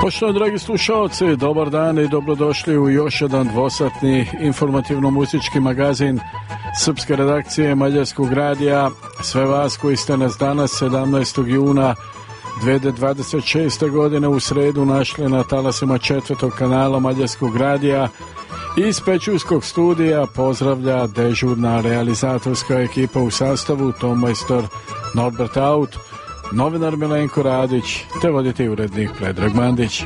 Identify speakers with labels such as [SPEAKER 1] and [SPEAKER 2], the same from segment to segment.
[SPEAKER 1] Poštovani dragi slušalci, dobar dan i dobrodošli u još jedan dvosatni informativno-muzički magazin srpske redakcije Mađarskog radija. Sve vas koji ste nas danas 17. juna 2026. godine u sredu našli na talasima 4. kanala Mađarskog radija. Iz Pećurskog studija pozdravlja dežurna realizatorska ekipa u sastavu tonmajstor Norbert Aut, novinar Milenko Radić te voditelj urednik Predrag Mandić.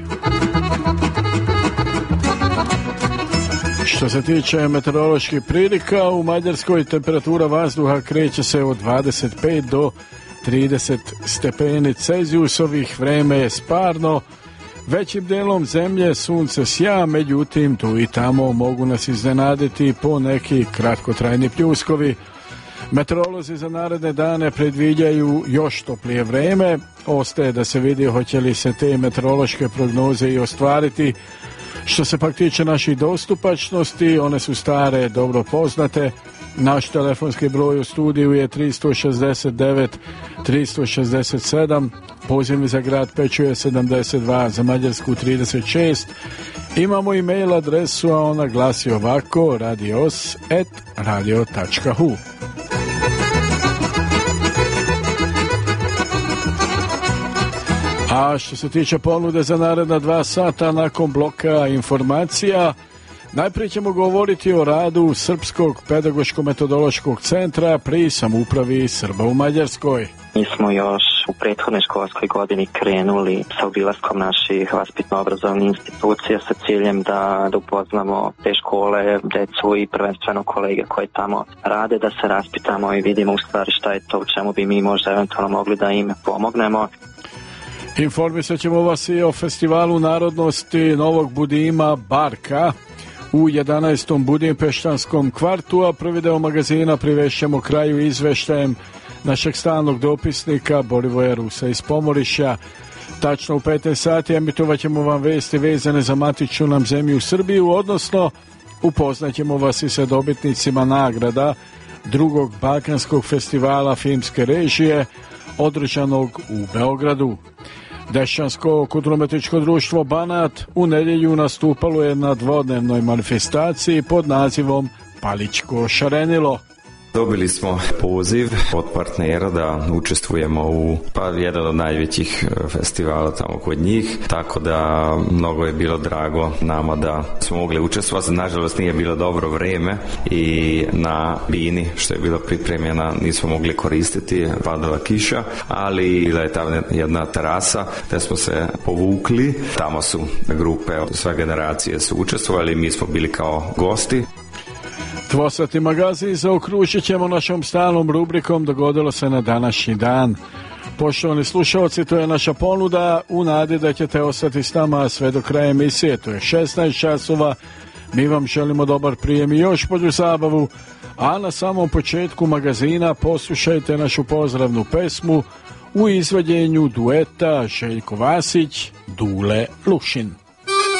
[SPEAKER 1] Što se tiče meteoroloških prilika, u Mađarskoj temperatura vazduha kreće se od 25 do 30 stepeni Celzijusovih, vreme je sparno, većim delom zemlje sunce sja, međutim tu i tamo mogu nas iznenaditi po neki kratkotrajni pljuskovi. Meteorolozi za naredne dane predviđaju još toplije vreme, ostaje da se vidi hoće li se te meteorološke prognoze i ostvariti. Što se pak tiče naših dostupačnosti, one su stare, dobro poznate. Naš telefonski broj u studiju je 369 367, pozivni za grad Peću je 72, za Mađarsku 36. Imamo i mail adresu, a ona glasi ovako: radios@radio.hu. A što se tiče ponude za naredna 2 sata nakon bloka informacija, najprije ćemo govoriti o radu Srpskog pedagoško-metodološkog centra pri samoupravi Srba u Mađarskoj.
[SPEAKER 2] Mi smo još u prethodnoj školskoj godini krenuli sa obilaskom naših vaspitno-obrazovnih institucija sa ciljem da upoznamo te škole, decu i prvenstveno kolege koji tamo rade, da se raspitamo i vidimo u stvari šta je to u čemu bi mi možda eventualno mogli da im pomognemo.
[SPEAKER 1] Informisat ćemo vas i o festivalu narodnosti Novog Budima Barka u 11. budimpeštanskom kvartu, a prvi deo magazina privešćemo kraju izveštajem našeg stalnog dopisnika Borivoja Rusa iz Pomorišja. Tačno u 15 sati emitovat ćemo vam vesti vezane za matičnu nam zemlju Srbiju, odnosno upoznaćemo vas i sa dobitnicima nagrada drugog Balkanskog festivala filmske režije održanog u Beogradu. Dešansko kulturno-umetničko društvo Banat u nedjelju nastupalo je na dvodnevnoj manifestaciji pod nazivom Palićko šarenilo.
[SPEAKER 3] Dobili smo poziv od partnera da učestvujemo u jedan od najvećih festivala tamo kod njih, tako da mnogo je bilo drago nama da smo mogli učestvovati. Nažalost nije bilo dobro vreme i na bini što je bilo pripremljena nismo mogli koristiti, padala kiša, ali bila je tamo jedna terasa gde smo se povukli, tamo su grupe, sve generacije su učestvovali, mi smo bili kao gosti.
[SPEAKER 1] Dvosatni magazin zaokružit ćemo našom stalnom rubrikom Dogodilo se na današnji dan. Poštovani slušalci, to je naša ponuda u nadi da ćete ostati s nama sve do kraja emisije. To je 16 časova. Mi vam želimo dobar prijem i još bolju zabavu. A na samom početku magazina poslušajte našu pozdravnu pesmu u izvođenju dueta Željko Vasić, Dule Lušin.